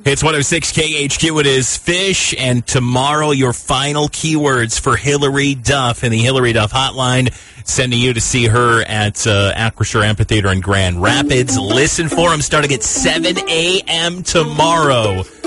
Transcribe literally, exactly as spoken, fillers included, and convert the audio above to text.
It's one oh six K H Q. It is Fish, and tomorrow your final keywords for Hillary Duff in the Hillary Duff Hotline. Sending you to see her at uh, Acrisure Amphitheater in Grand Rapids. Listen for them starting at seven a.m. tomorrow.